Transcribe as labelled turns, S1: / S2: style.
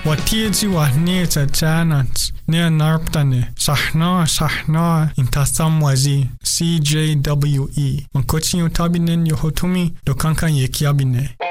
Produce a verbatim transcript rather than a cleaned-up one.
S1: Watiezi wa neta tanat nea narptane sahna sahna intasamwazi C J W E. Mankoti yotabinen yohotumi dokankan yekiabine.